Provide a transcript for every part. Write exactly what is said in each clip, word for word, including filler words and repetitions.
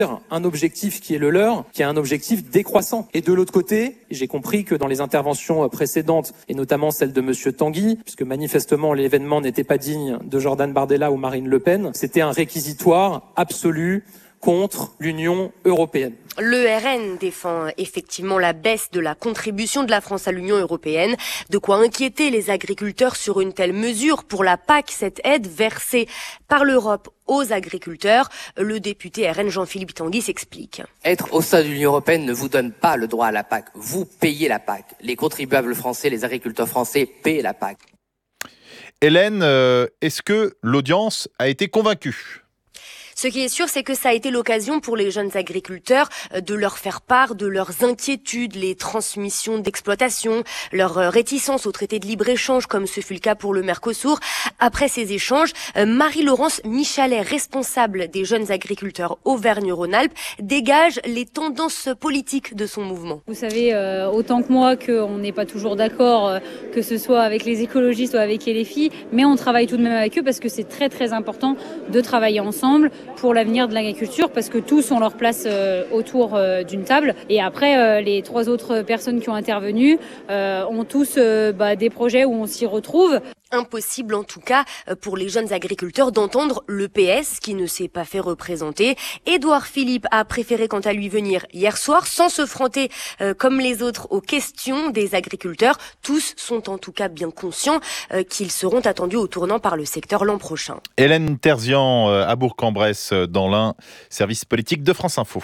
un objectif qui est le leur, qui est un objectif décroissant. Et de l'autre côté, j'ai compris que dans les interventions précédentes, et notamment celle de Monsieur Tanguy, puisque manifestement l'événement n'était pas digne de Jordan Bardella ou Marine Le Pen, c'était un réquisitoire absolu contre l'Union européenne. Le R N défend effectivement la baisse de la contribution de la France à l'Union européenne. De quoi inquiéter les agriculteurs sur une telle mesure pour la P A C, cette aide versée par l'Europe aux agriculteurs. Le député R N Jean-Philippe Tanguy s'explique. Être au sein de l'Union européenne ne vous donne pas le droit à la P A C. Vous payez la P A C. Les contribuables français, les agriculteurs français paient la P A C. Hélène, euh, est-ce que l'audience a été convaincue ? Ce qui est sûr, c'est que ça a été l'occasion pour les jeunes agriculteurs de leur faire part de leurs inquiétudes, les transmissions d'exploitation, leur réticence au traité de libre-échange, comme ce fut le cas pour le Mercosur. Après ces échanges, Marie-Laurence Michalet, responsable des jeunes agriculteurs Auvergne-Rhône-Alpes, dégage les tendances politiques de son mouvement. Vous savez euh, autant que moi qu'on n'est pas toujours d'accord, euh, que ce soit avec les écologistes ou avec les filles, mais on travaille tout de même avec eux parce que c'est très très important de travailler ensemble pour l'avenir de l'agriculture, parce que tous ont leur place euh, autour euh, d'une table. Et après, euh, les trois autres personnes qui ont intervenu euh, ont tous euh, bah, des projets où on s'y retrouve. Impossible en tout cas pour les jeunes agriculteurs d'entendre le P S qui ne s'est pas fait représenter. Édouard Philippe a préféré quant à lui venir hier soir sans se fronter euh, comme les autres aux questions des agriculteurs. Tous sont en tout cas bien conscients euh, qu'ils seront attendus au tournant par le secteur l'an prochain. Hélène Terzian euh, à Bourg-en-Bresse dans l'Ain, service politique de France Info.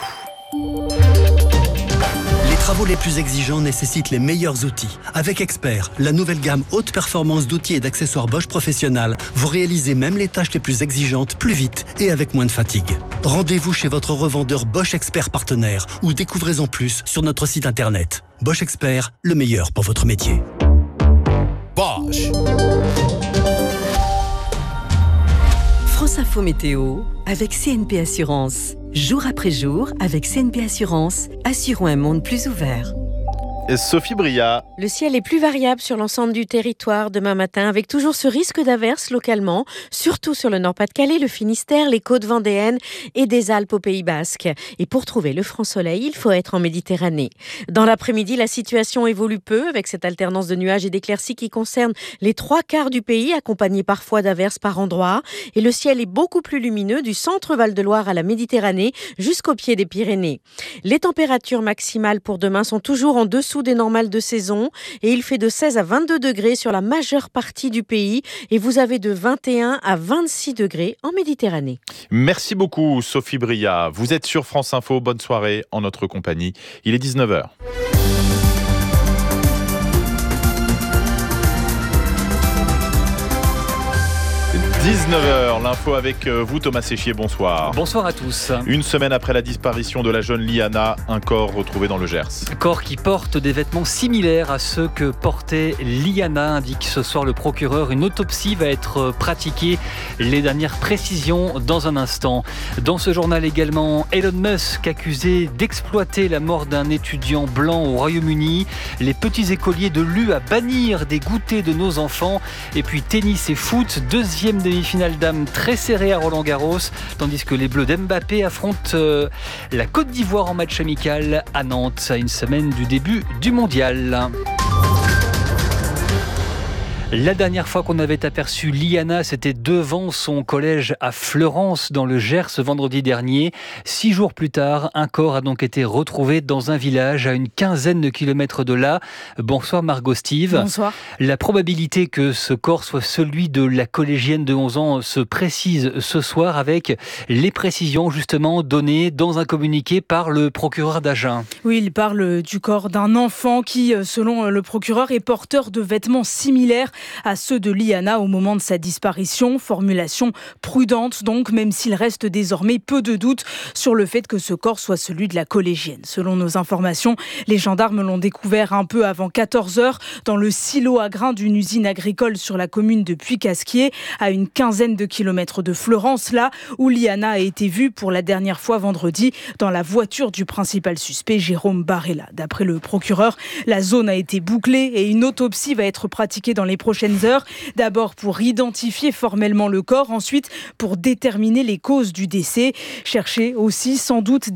Les travaux les plus exigeants nécessitent les meilleurs outils. Avec Expert, la nouvelle gamme haute performance d'outils et d'accessoires Bosch Professionnel, vous réalisez même les tâches les plus exigeantes plus vite et avec moins de fatigue. Rendez-vous chez votre revendeur Bosch Expert partenaire ou découvrez-en plus sur notre site internet. Bosch Expert, le meilleur pour votre métier. Bosch. France Info Météo avec C N P Assurance. Jour après jour, avec C N P Assurance, assurons un monde plus ouvert. Sophie Bria. Le ciel est plus variable sur l'ensemble du territoire demain matin, avec toujours ce risque d'averses localement, surtout sur le Nord-Pas-de-Calais, le Finistère, les côtes vendéennes et des Alpes au Pays Basque. Et pour trouver le franc soleil, il faut être en Méditerranée. Dans l'après-midi, la situation évolue peu, avec cette alternance de nuages et d'éclaircies qui concerne les trois quarts du pays, accompagnée parfois d'averses par endroits. Et le ciel est beaucoup plus lumineux du centre Val-de-Loire à la Méditerranée jusqu'au pied des Pyrénées. Les températures maximales pour demain sont toujours en dessous des normales de saison et il fait de seize à vingt-deux degrés sur la majeure partie du pays et vous avez de vingt et un à vingt-six degrés en Méditerranée. Merci beaucoup Sophie Bria. Vous êtes sur France Info, bonne soirée en notre compagnie. Il est dix-neuf heures. dix-neuf heures, l'info avec vous Thomas Séchier, bonsoir. Bonsoir à tous. Une semaine après la disparition de la jeune Liana, un corps retrouvé dans le Gers. Un corps qui porte des vêtements similaires à ceux que portait Liana, indique ce soir le procureur. Une autopsie va être pratiquée. Les dernières précisions dans un instant. Dans ce journal également, Elon Musk accusé d'exploiter la mort d'un étudiant blanc au Royaume-Uni. Les petits écoliers de l'U à bannir des goûters de nos enfants. Et puis tennis et foot, deuxième demi-finale dames très serrée à Roland-Garros, tandis que les Bleus d'Mbappé affrontent euh, la Côte d'Ivoire en match amical à Nantes, à une semaine du début du mondial. La dernière fois qu'on avait aperçu Liana, c'était devant son collège à Fleurance, dans le Gers, vendredi dernier. Six jours plus tard, un corps a donc été retrouvé dans un village à une quinzaine de kilomètres de là. Bonsoir Margot Steve. Bonsoir. La probabilité que ce corps soit celui de la collégienne de onze ans se précise ce soir avec les précisions justement données dans un communiqué par le procureur d'Agen. Oui, il parle du corps d'un enfant qui, selon le procureur, est porteur de vêtements similaires à ceux de Liana au moment de sa disparition. Formulation prudente donc, même s'il reste désormais peu de doutes sur le fait que ce corps soit celui de la collégienne. Selon nos informations, les gendarmes l'ont découvert un peu avant quatorze heures dans le silo à grains d'une usine agricole sur la commune de Puy-Casquier, à une quinzaine de kilomètres de Fleurance, là où Liana a été vue pour la dernière fois vendredi dans la voiture du principal suspect, Jérôme Barella. D'après le procureur, la zone a été bouclée et une autopsie va être pratiquée dans les prochains prochaines heures. D'abord pour identifier formellement le corps, ensuite pour déterminer les causes du décès. Chercher aussi sans doute